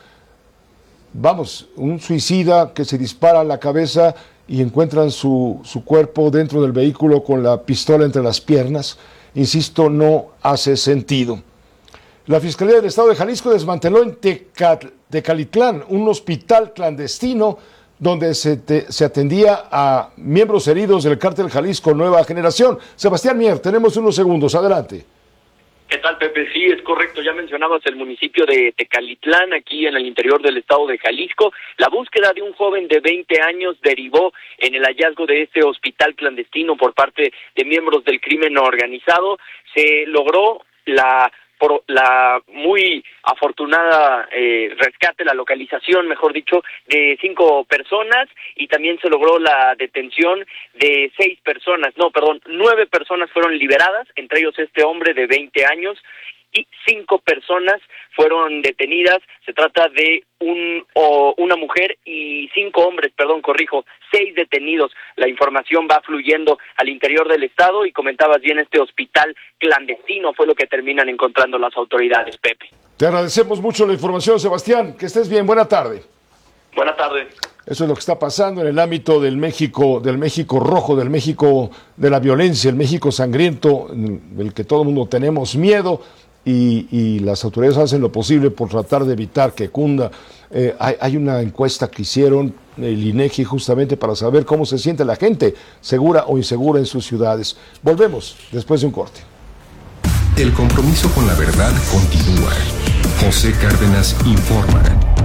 un suicida que se dispara a la cabeza y encuentran su cuerpo dentro del vehículo con la pistola entre las piernas, insisto, no hace sentido. La Fiscalía del Estado de Jalisco desmanteló en Tecalitlán un hospital clandestino donde se atendía a miembros heridos del Cártel Jalisco Nueva Generación. Sebastián Mier, tenemos unos segundos, adelante. ¿Qué tal, Pepe? Sí, es correcto. Ya mencionabas el municipio de Tecalitlán, aquí en el interior del estado de Jalisco. La búsqueda de un joven de 20 años derivó en el hallazgo de este hospital clandestino por parte de miembros del crimen organizado. Se logró por la muy afortunada rescate, la localización, mejor dicho, de 5 personas, y también se logró la detención de 9 personas fueron liberadas, entre ellos este hombre de 20 años, y 5 personas fueron detenidas. Se trata de una mujer y 5 hombres, 6 detenidos. La información va fluyendo al interior del estado y comentabas bien, este hospital clandestino fue lo que terminan encontrando las autoridades, Pepe. Te agradecemos mucho la información, Sebastián. Que estés bien. Buena tarde. Buena tarde. Eso es lo que está pasando en el ámbito del México rojo, del México de la violencia, el México sangriento, del que todo el mundo tenemos miedo. Y las autoridades hacen lo posible por tratar de evitar que cunda. Hay una encuesta que hicieron el INEGI justamente para saber cómo se siente la gente, segura o insegura en sus ciudades. Volvemos después de un corte. El compromiso con la verdad continúa. José Cárdenas informa.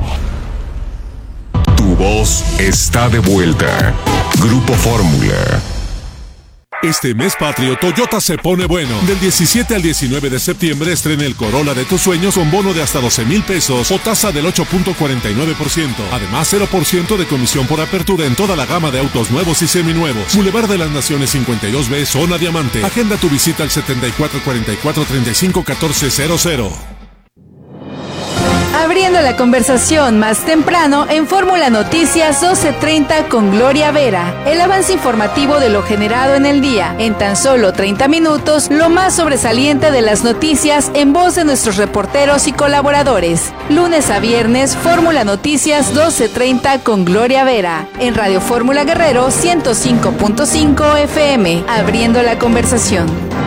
Tu voz está de vuelta. Grupo Fórmula. Este mes patrio, Toyota se pone bueno. Del 17 al 19 de septiembre estrena el Corolla de tus sueños con bono de hasta 12,000 pesos o tasa del 8.49%. Además, 0% de comisión por apertura en toda la gama de autos nuevos y seminuevos. Boulevard de las Naciones 52B, Zona Diamante. Agenda tu visita al 7444-351400. Abriendo la conversación más temprano en Fórmula Noticias 12:30 con Gloria Vera. El avance informativo de lo generado en el día. En tan solo 30 minutos, lo más sobresaliente de las noticias en voz de nuestros reporteros y colaboradores. Lunes a viernes, Fórmula Noticias 12:30 con Gloria Vera. En Radio Fórmula Guerrero 105.5 FM. Abriendo la conversación.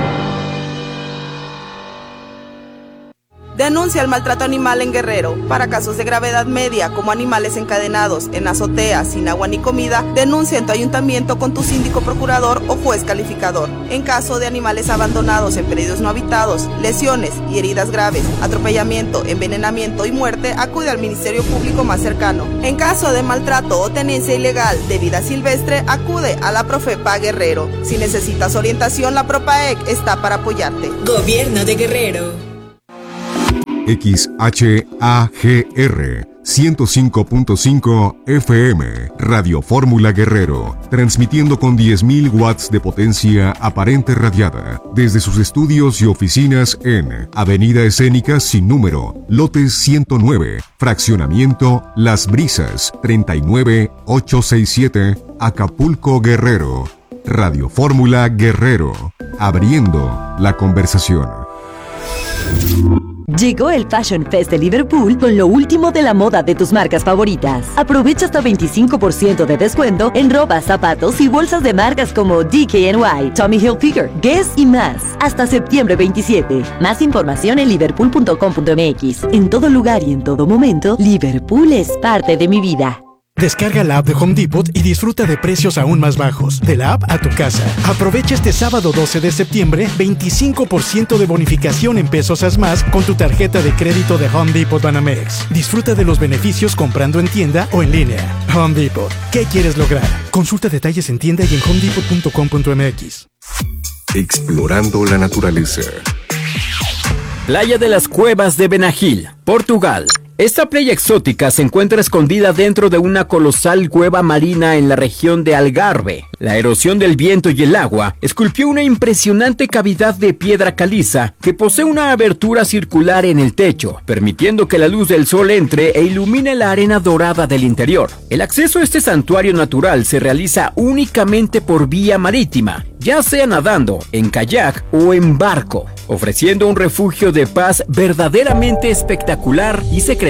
Denuncia el maltrato animal en Guerrero. Para casos de gravedad media, como animales encadenados en azoteas sin agua ni comida, denuncia en tu ayuntamiento con tu síndico procurador o juez calificador. En caso de animales abandonados en predios no habitados, lesiones y heridas graves, atropellamiento, envenenamiento y muerte, acude al Ministerio Público más cercano. En caso de maltrato o tenencia ilegal de vida silvestre, acude a la Profepa Guerrero. Si necesitas orientación, la Propaec está para apoyarte. Gobierno de Guerrero. XHAGR 105.5 FM, Radio Fórmula Guerrero, transmitiendo con 10.000 watts de potencia aparente radiada, desde sus estudios y oficinas en Avenida Escénica sin número, lote 109, fraccionamiento Las Brisas, 39867, Acapulco, Guerrero. Radio Fórmula Guerrero, abriendo la conversación. Llegó el Fashion Fest de Liverpool con lo último de la moda de tus marcas favoritas. Aprovecha hasta 25% de descuento en ropa, zapatos y bolsas de marcas como DKNY, Tommy Hilfiger, Guess y más. Hasta septiembre 27. Más información en liverpool.com.mx. En todo lugar y en todo momento, Liverpool es parte de mi vida. Descarga la app de Home Depot y disfruta de precios aún más bajos. De la app a tu casa. Aprovecha este sábado 12 de septiembre 25% de bonificación en pesos más con tu tarjeta de crédito de Home Depot Banamex. Disfruta de los beneficios comprando en tienda o en línea. Home Depot. ¿Qué quieres lograr? Consulta detalles en tienda y en homedepot.com.mx. Explorando la naturaleza. Playa de las Cuevas de Benagil, Portugal. Esta playa exótica se encuentra escondida dentro de una colosal cueva marina en la región de Algarve. La erosión del viento y el agua esculpió una impresionante cavidad de piedra caliza que posee una abertura circular en el techo, permitiendo que la luz del sol entre e ilumine la arena dorada del interior. El acceso a este santuario natural se realiza únicamente por vía marítima, ya sea nadando, en kayak o en barco, ofreciendo un refugio de paz verdaderamente espectacular y secreto.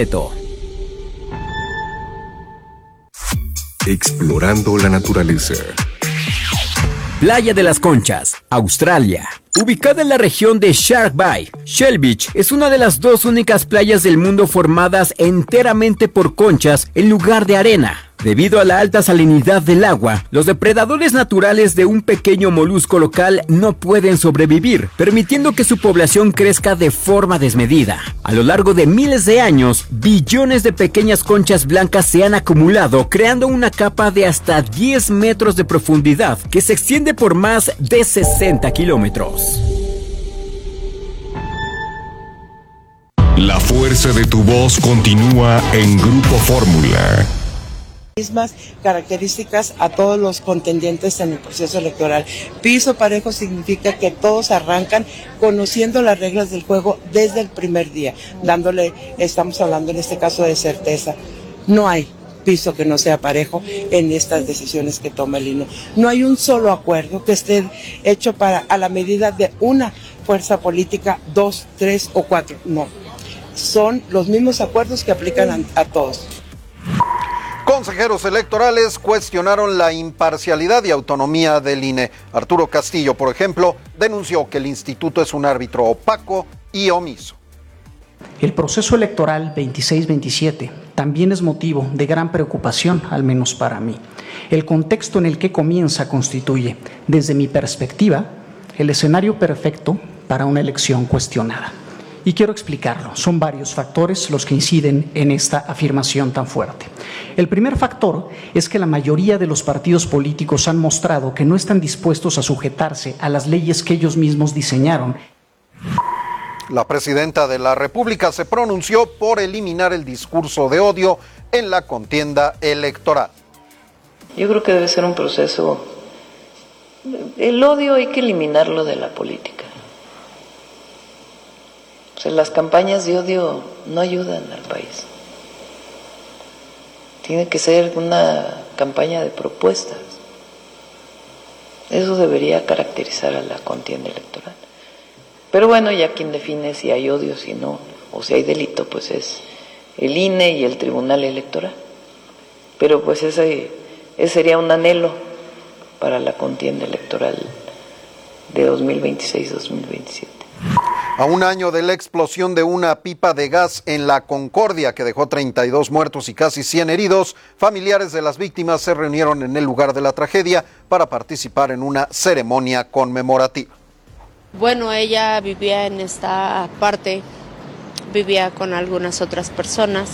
Explorando la naturaleza. Playa de las Conchas, Australia. Ubicada en la región de Shark Bay, Shell Beach es una de las dos únicas playas del mundo formadas enteramente por conchas en lugar de arena. Debido a la alta salinidad del agua, los depredadores naturales de un pequeño molusco local no pueden sobrevivir, permitiendo que su población crezca de forma desmedida. A lo largo de miles de años, billones de pequeñas conchas blancas se han acumulado, creando una capa de hasta 10 metros de profundidad que se extiende por más de 60 kilómetros. La fuerza de tu voz continúa en Grupo Fórmula. Mismas características a todos los contendientes en el proceso electoral. Piso parejo significa que todos arrancan conociendo las reglas del juego desde el primer día, estamos hablando en este caso de certeza. No hay piso que no sea parejo en estas decisiones que toma el INE. No hay un solo acuerdo que esté hecho a la medida de una fuerza política, 2, 3 o 4. No. Son los mismos acuerdos que aplican a todos. Consejeros electorales cuestionaron la imparcialidad y autonomía del INE. Arturo Castillo, por ejemplo, denunció que el instituto es un árbitro opaco y omiso. El proceso electoral 26-27 también es motivo de gran preocupación, al menos para mí. El contexto en el que comienza constituye, desde mi perspectiva, el escenario perfecto para una elección cuestionada. Y quiero explicarlo. Son varios factores los que inciden en esta afirmación tan fuerte. El primer factor es que la mayoría de los partidos políticos han mostrado que no están dispuestos a sujetarse a las leyes que ellos mismos diseñaron. La presidenta de la República se pronunció por eliminar el discurso de odio en la contienda electoral. Yo creo que debe ser un proceso. El odio hay que eliminarlo de la política. O sea, las campañas de odio no ayudan al país. Tiene que ser una campaña de propuestas. Eso debería caracterizar a la contienda electoral. Pero bueno, ya quien define si hay odio, si no, o si hay delito, pues es el INE y el Tribunal Electoral. Pero pues ese sería un anhelo para la contienda electoral de 2026-2027. A un año de la explosión de una pipa de gas en La Concordia, que dejó 32 muertos y casi 100 heridos, familiares de las víctimas se reunieron en el lugar de la tragedia para participar en una ceremonia conmemorativa. Bueno, ella vivía en esta parte, vivía con algunas otras personas.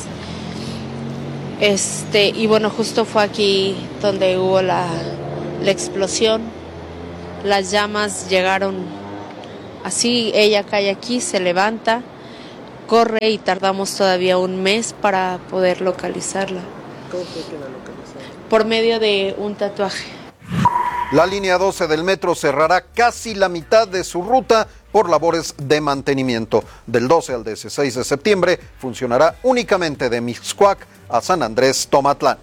Y bueno, justo fue aquí donde hubo la explosión. Las llamas llegaron así, ella cae aquí, se levanta, corre y tardamos todavía un mes para poder localizarla. ¿Cómo fue que la localizaron? Por medio de un tatuaje. La línea 12 del metro cerrará casi la mitad de su ruta por labores de mantenimiento. Del 12 al 16 de septiembre funcionará únicamente de Mixcoac a San Andrés Tomatlán.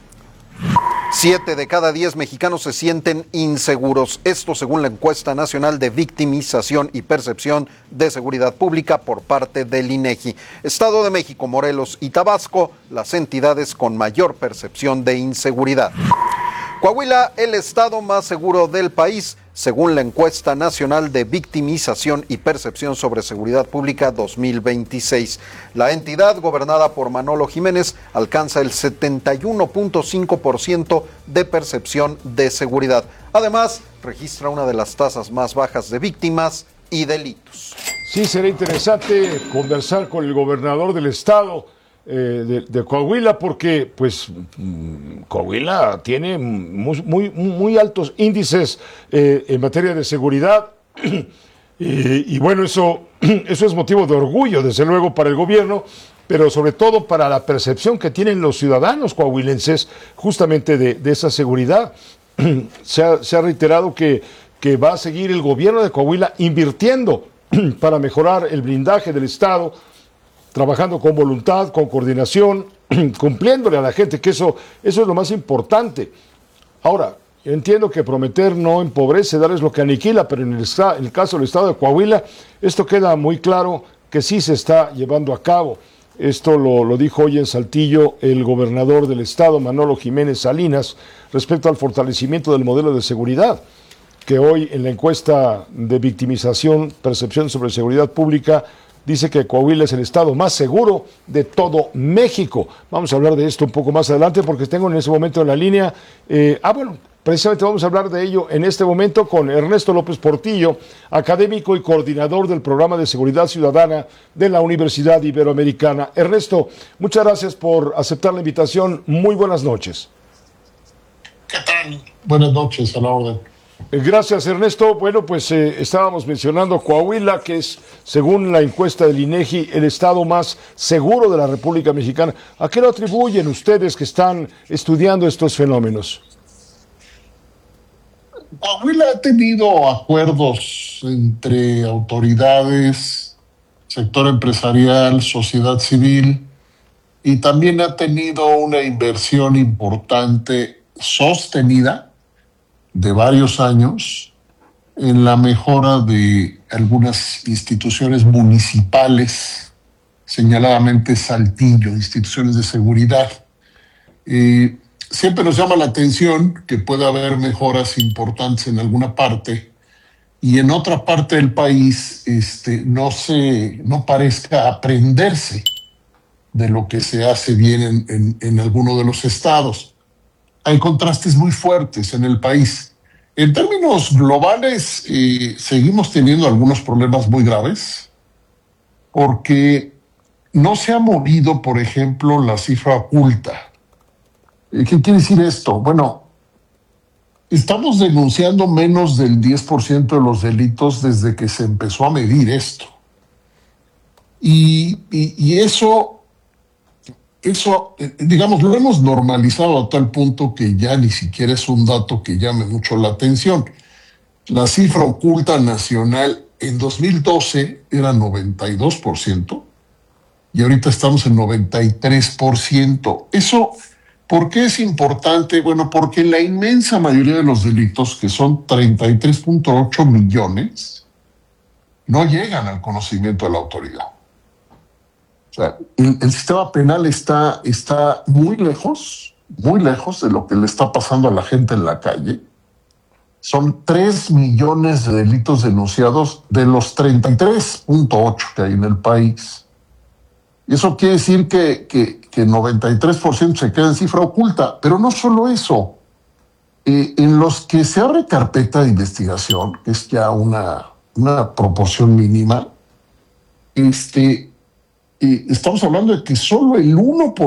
7 de cada 10 mexicanos se sienten inseguros. Esto según la encuesta nacional de victimización y percepción de seguridad pública por parte del INEGI. Estado de México, Morelos y Tabasco, las entidades con mayor percepción de inseguridad. Coahuila, el estado más seguro del país, según la encuesta nacional de victimización y percepción sobre seguridad pública 2026. La entidad, gobernada por Manolo Jiménez, alcanza el 71.5% de percepción de seguridad. Además, registra una de las tasas más bajas de víctimas y delitos. Sí, será interesante conversar con el gobernador del estado de Coahuila, porque pues Coahuila tiene muy altos índices en materia de seguridad y bueno, eso es motivo de orgullo, desde luego, para el gobierno, pero sobre todo para la percepción que tienen los ciudadanos coahuilenses justamente de esa seguridad. Se ha reiterado que va a seguir el gobierno de Coahuila invirtiendo para mejorar el blindaje del estado, trabajando con voluntad, con coordinación, cumpliéndole a la gente, que eso es lo más importante. Ahora, yo entiendo que prometer no empobrece, dar es lo que aniquila, pero en el caso del estado de Coahuila, esto queda muy claro que sí se está llevando a cabo. Esto lo dijo hoy en Saltillo el gobernador del estado, Manolo Jiménez Salinas, respecto al fortalecimiento del modelo de seguridad, que hoy en la encuesta de victimización, percepción sobre seguridad pública, dice que Coahuila es el estado más seguro de todo México. Vamos a hablar de esto un poco más adelante porque tengo en ese momento en la línea, precisamente vamos a hablar de ello en este momento con Ernesto López Portillo, académico y coordinador del Programa de Seguridad Ciudadana de la Universidad Iberoamericana. Ernesto, muchas gracias por aceptar la invitación. Muy buenas noches. ¿Qué tal? Buenas noches, a la orden. Gracias, Ernesto. Bueno, pues estábamos mencionando Coahuila, que es, según la encuesta del INEGI, el estado más seguro de la República Mexicana. ¿A qué lo atribuyen ustedes que están estudiando estos fenómenos? Coahuila ha tenido acuerdos entre autoridades, sector empresarial, sociedad civil, y también ha tenido una inversión importante sostenida de varios años en la mejora de algunas instituciones municipales, señaladamente Saltillo, instituciones de seguridad. Siempre nos llama la atención que puede haber mejoras importantes en alguna parte y en otra parte del país no parezca aprenderse de lo que se hace bien en alguno de los estados. Hay contrastes muy fuertes en el país. En términos globales, seguimos teniendo algunos problemas muy graves porque no se ha movido, por ejemplo, la cifra oculta. ¿Qué quiere decir esto? Bueno, estamos denunciando menos del 10% de los delitos desde que se empezó a medir esto. Y eso, digamos, lo hemos normalizado a tal punto que ya ni siquiera es un dato que llame mucho la atención. La cifra oculta nacional en 2012 era 92% y ahorita estamos en 93%. Eso, ¿por qué es importante? Bueno, porque la inmensa mayoría de los delitos, que son 33.8 millones, no llegan al conocimiento de la autoridad. O sea, el sistema penal está muy lejos de lo que le está pasando a la gente en la calle. Son 3 millones de delitos denunciados de los 33.8 que hay en el país. Y eso quiere decir que 93% se queda en cifra oculta. Pero no solo eso. En los que se abre carpeta de investigación, que es ya una proporción mínima, estamos hablando de que solo el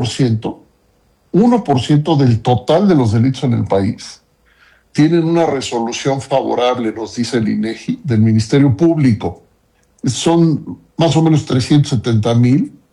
1% del total de los delitos en el país tienen una resolución favorable, nos dice el INEGI, del Ministerio Público. Son más o menos 370,000